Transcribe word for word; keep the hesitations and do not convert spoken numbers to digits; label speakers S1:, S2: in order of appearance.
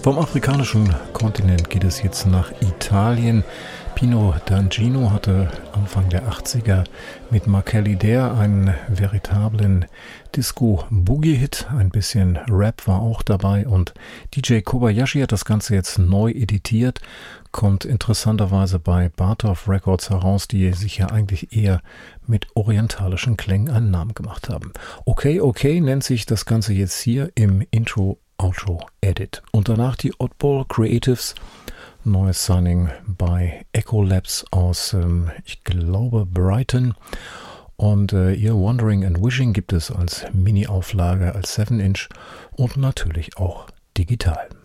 S1: Vom afrikanischen Kontinent geht es jetzt nach Italien. Pino D'Angino hatte Anfang der achtziger mit Makeli Dare einen veritablen Disco-Boogie-Hit. Ein bisschen Rap war auch dabei und D J Kobayashi hat das Ganze jetzt neu editiert, kommt interessanterweise bei Bartov Records heraus, die sich ja eigentlich eher mit orientalischen Klängen einen Namen gemacht haben. Okay, okay nennt sich das Ganze jetzt hier im Intro Outro Edit. Und danach die Oddball Creatives, neues Signing bei Echo Labs aus, ähm, ich glaube, Brighton. Und äh, ihr Wandering and Wishing gibt es als Mini-Auflage, als seven inch und natürlich auch digital.